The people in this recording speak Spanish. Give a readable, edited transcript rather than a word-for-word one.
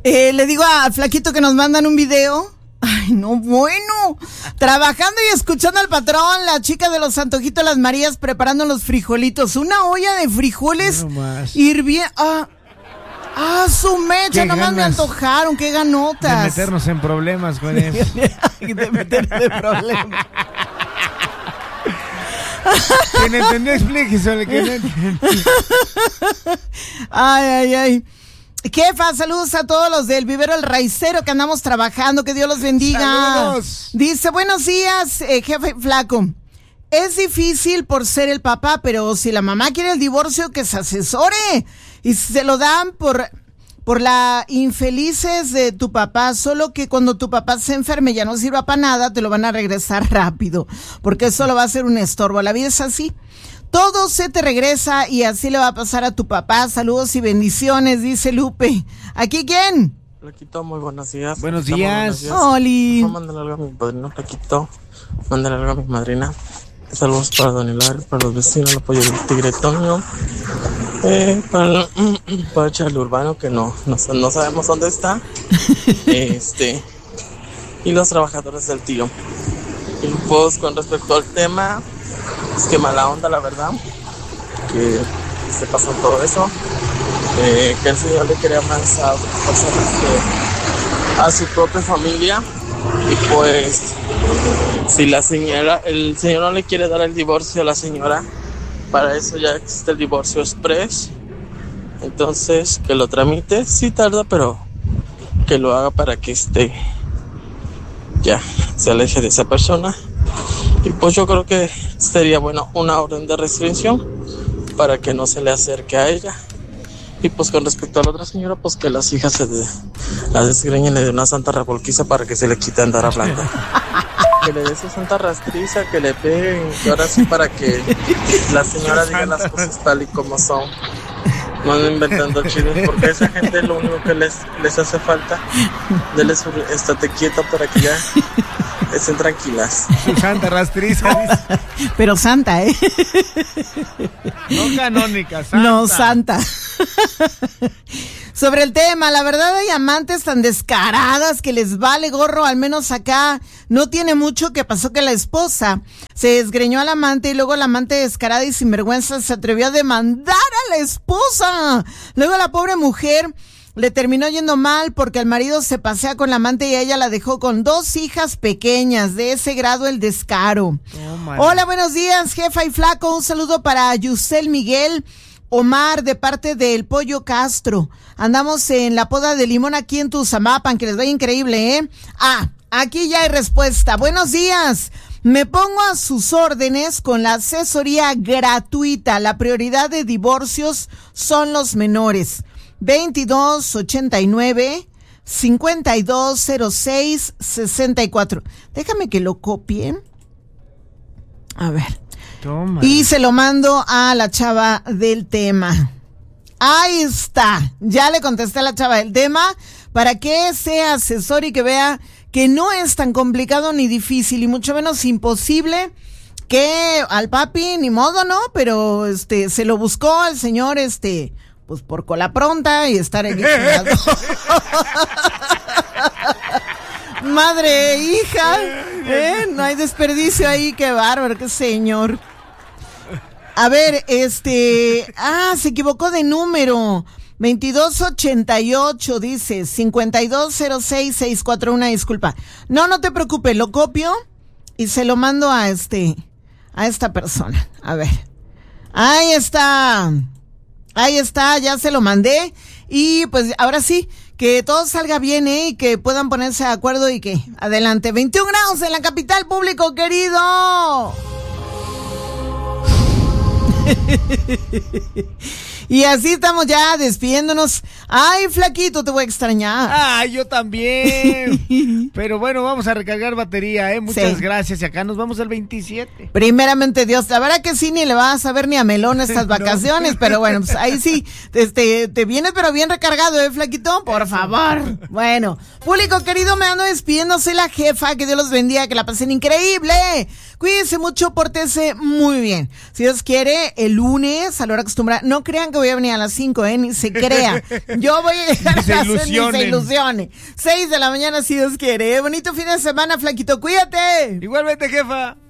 Le digo al flaquito que nos mandan un video. Ay, no, bueno. Trabajando y escuchando al patrón, la chica de los antojitos Las Marías preparando los frijolitos. Una olla de frijoles hirviendo. Su mecha, nomás me antojaron, qué ganotas. De meternos en problemas con eso. De meternos en problemas. Quien entendió, explíquese. Que no entendió. Ay. Jefa, saludos a todos los del Vivero El Raicero que andamos trabajando, que Dios los bendiga. Saludos. Dice, buenos días, jefe flaco. Es difícil por ser el papá, pero si la mamá quiere el divorcio, que se asesore. Y se lo dan por la infelices de tu papá, solo que cuando tu papá se enferme ya no sirva para nada, te lo van a regresar rápido, porque eso lo va a ser un estorbo. La vida es así. Todo se te regresa y así le va a pasar a tu papá. Saludos y bendiciones, dice Lupe. ¿Aquí quién? Flaquito, muy buenos días. Buenos días. Oli. Mándale algo a mi padrino, Flaquito. Mándale algo a mi madrina. Saludos para Don Hilario, para los vecinos, el apoyo del Tigre Toño. Para Charlie Urbano, que no sabemos dónde está. Y los trabajadores del tío. Y pues con respecto al tema, es que mala onda, la verdad, que se pasó todo eso, que el señor le quería más a otras personas que a su propia familia. Y pues si el señor no le quiere dar el divorcio a la señora, para eso ya existe el divorcio express. Entonces que lo tramite, sí tarda, pero que lo haga para que ya se aleje de esa persona. Y pues yo creo que sería bueno una orden de restricción para que no se le acerque a ella. Y pues con respecto a la otra señora, pues que las hijas la desgreñen de una santa revolquiza para que se le quite andar hablando. Que le dé su santa rastriza, que le peguen, y ahora sí para que la señora diga las cosas tal y como son. No ando inventando chismes, porque a esa gente lo único que les hace falta, denle su estate quieta para que ya estén tranquilas. Su santa rastriza. Pero santa, No canónica, santa. No, santa. Sobre el tema, la verdad hay amantes tan descaradas que les vale gorro, al menos acá no tiene mucho que pasó que la esposa se desgreñó al amante y luego la amante descarada y sinvergüenza se atrevió a demandar a la esposa. Luego la pobre mujer le terminó yendo mal porque el marido se pasea con la amante y ella la dejó con 2 hijas pequeñas. De ese grado el descaro. Hola, buenos días, jefa y flaco. Un saludo para Yusel Miguel Omar de parte del Pollo Castro. Andamos en la poda de limón aquí en Tuzamapan, que les vaya increíble, aquí ya hay respuesta. Buenos días. Me pongo a sus órdenes con la asesoría gratuita. La prioridad de divorcios son los menores. 2289-5206-64. Déjame que lo copien. A ver. Toma. Y se lo mando a la chava del tema. Ahí está. Ya le contesté a la chava del tema para que sea asesor y que vea que no es tan complicado ni difícil y mucho menos imposible, que al papi ni modo, ¿no? Pero se lo buscó al señor pues por cola pronta y estar en madre, hija, no hay desperdicio ahí, qué bárbaro, qué señor. A ver, se equivocó de número. 2288 dice 5206-641, disculpa. No te preocupes, lo copio y se lo mando a esta persona. A ver. Ahí está, ya se lo mandé. Y pues ahora sí, que todo salga bien, y que puedan ponerse de acuerdo y que adelante. 21 grados en la capital, público querido. Y así estamos ya despidiéndonos. Ay, flaquito, te voy a extrañar. Ay, yo también. Pero bueno, vamos a recargar batería, Muchas gracias. Y acá nos vamos el 27. Primeramente Dios, la verdad que sí, ni le vas a ver ni a melón estas vacaciones, pero bueno, pues ahí sí, te vienes pero bien recargado, flaquito, por favor. Bueno, público querido, me ando despidiendo, soy la jefa, que Dios los bendiga, que la pasen increíble. Cuídense mucho, pórtense muy bien. Si Dios quiere, el lunes, a la hora acostumbrada, no crean que voy a venir a las 5, ni se crea. Yo voy a llegar a casa, ni se ilusione. 6 de la mañana, si Dios quiere. Bonito fin de semana, flaquito, cuídate. Igualmente, jefa.